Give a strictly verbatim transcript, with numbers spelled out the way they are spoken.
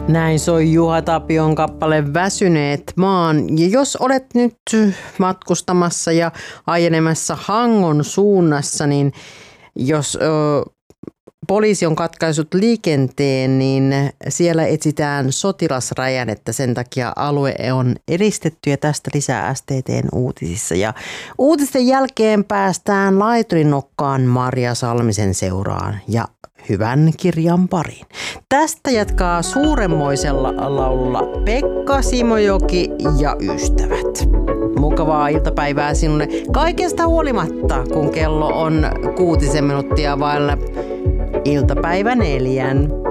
Näin soi Juha Tapion kappale Väsyneet maan. Ja jos olet nyt matkustamassa ja ajelemassa Hangon suunnassa, niin jos ö, poliisi on katkaisut liikenteen, niin siellä etsitään sotilasräjähdettä. Sen takia alue on eristetty ja tästä lisää S T T:n uutisissa. Ja uutisten jälkeen päästään laiturinokkaan Marja Salmisen seuraan ja hyvän kirjan pariin. Tästä jatkaa suuremmoisella laululla Pekka Simojoki ja ystävät. Mukavaa iltapäivää sinulle kaikesta huolimatta, kun kello on kuutisen minuuttia vailla iltapäivä neljän.